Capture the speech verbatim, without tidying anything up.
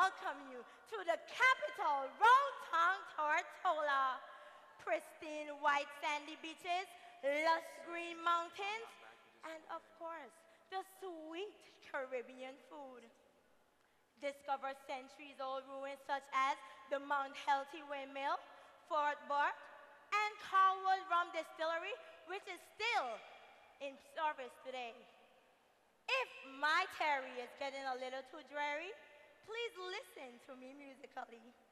welcome you to the capital, Rotown Tortola. Pristine white sandy beaches, lush green mountains, and of course, the sweet Caribbean food. Discover centuries-old ruins such as the Mount Healthy Windmill, Fort Bart, and Carwood Rum Distillery, which is still in service today. If my Terry is getting a little too dreary, please listen to me musically.